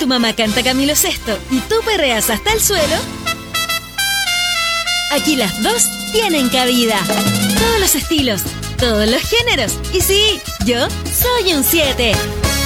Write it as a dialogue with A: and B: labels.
A: tu mamá canta Camilo Sesto y tú perreas hasta el suelo, aquí las dos tienen cabida. Todos los estilos, todos los géneros. Y sí, yo soy un 7.